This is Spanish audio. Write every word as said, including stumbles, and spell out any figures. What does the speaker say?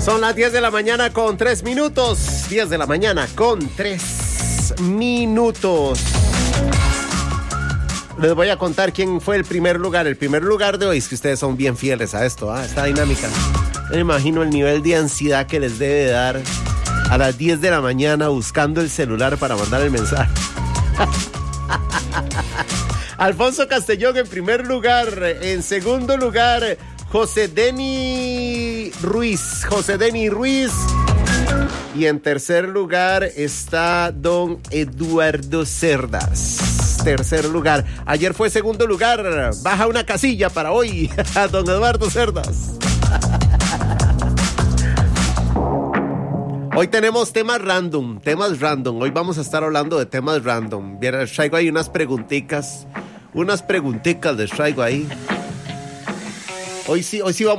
Son las diez de la mañana con tres minutos. diez de la mañana con tres minutos. Les voy a contar quién fue el primer lugar. El primer lugar de hoy, es que ustedes son bien fieles a esto, ¿ah? Esta dinámica. Me imagino el nivel de ansiedad que les debe dar a las diez de la mañana buscando el celular para mandar el mensaje. Alfonso Castellón en primer lugar. En segundo lugar, José Deni Ruiz. José Deni Ruiz. Y en tercer lugar está don Eduardo Cerdas. Tercer lugar. Ayer fue segundo lugar. Baja una casilla para hoy a don Eduardo Cerdas. Hoy tenemos temas random, temas random. Hoy vamos a estar hablando de temas random. Bien, les traigo ahí unas preguntitas. Unas preguntitas les traigo ahí. Hoy sí, hoy sí vamos